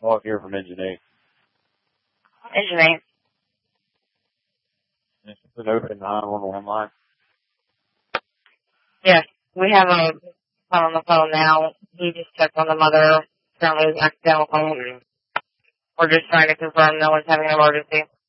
I'll hear from Engine 8. Engine 8. It's an open 911 line. Yes, we have a phone on the phone now. He just checked on the mother. Apparently it was an accidental phone. We're just trying to confirm no one's having an emergency.